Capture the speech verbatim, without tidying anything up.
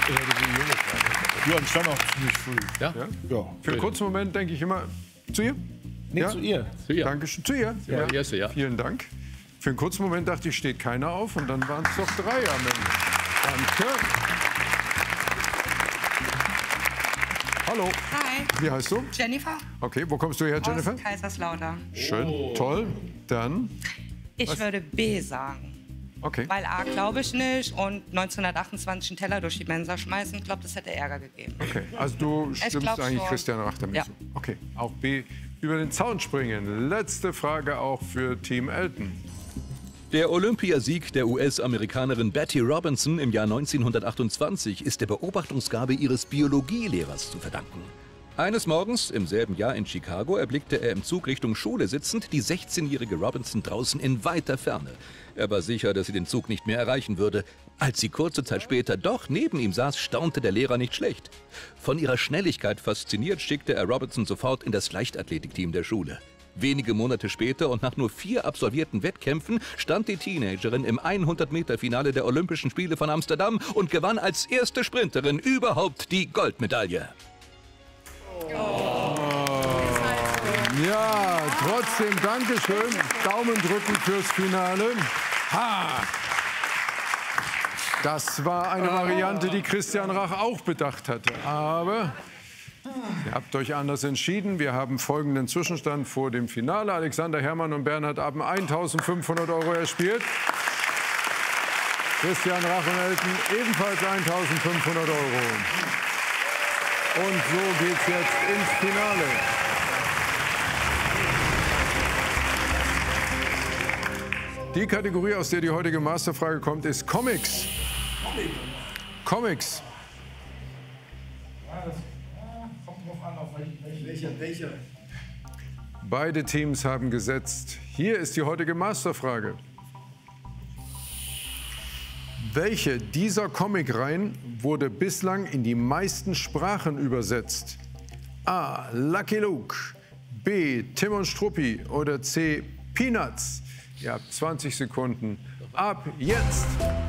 Ja, ich stand auch ziemlich früh. Ja? Ja? Ja. Für einen kurzen Moment denke ich immer, zu ihr? Nee, ja? zu ihr. Zu ihr. Dankeschön, zu ihr. Ja. Die erste, ja. Vielen Dank. Für einen kurzen Moment dachte ich, steht keiner auf und dann waren es doch drei am Ende. Danke. Hallo. Hi, Wie heißt du? Jennifer Okay, wo kommst du her, Jennifer? aus Kaiserslautern. Schön, toll. Dann, Ich würde B sagen. okay. Weil A glaube ich nicht und neunzehnhundertachtundzwanzig einen Teller durch die Mensa schmeißen, ich glaube, das hätte Ärger gegeben. Okay, also du stimmst glaub eigentlich schon. Christian Rach damit Ja. zu. Okay, auch B, über den Zaun springen. Letzte Frage auch für Team Elton. Der Olympiasieg der U S-Amerikanerin Betty Robinson im Jahr neunzehnhundertachtundzwanzig ist der Beobachtungsgabe ihres Biologielehrers zu verdanken. Eines Morgens im selben Jahr in Chicago erblickte er im Zug Richtung Schule sitzend die sechzehnjährige Robinson draußen in weiter Ferne. Er war sicher, dass sie den Zug nicht mehr erreichen würde. Als sie kurze Zeit später doch neben ihm saß, staunte der Lehrer nicht schlecht. Von ihrer Schnelligkeit fasziniert, schickte er Robinson sofort in das Leichtathletikteam der Schule. Wenige Monate später und nach nur vier absolvierten Wettkämpfen stand die Teenagerin im hundert-Meter-Finale der Olympischen Spiele von Amsterdam und gewann als erste Sprinterin überhaupt die Goldmedaille. Ja, trotzdem Dankeschön. Daumen drücken fürs Finale. Ha! Das war eine Variante, die Christian Rach auch bedacht hatte. Aber ihr habt euch anders entschieden. Wir haben folgenden Zwischenstand vor dem Finale. Alexander Herrmann und Bernhard Appen eintausendfünfhundert Euro erspielt. Christian Rach und Elton ebenfalls eintausendfünfhundert Euro. Und so geht's jetzt ins Finale. Die Kategorie, aus der die heutige Masterfrage kommt, ist Comics. Comics. Welcher, welcher? Beide Teams haben gesetzt. Hier ist die heutige Masterfrage. Welche dieser Comicreihen wurde bislang in die meisten Sprachen übersetzt? A. Lucky Luke, B. Tim und Struppi oder C. Peanuts? Ihr habt zwanzig Sekunden. Ab jetzt!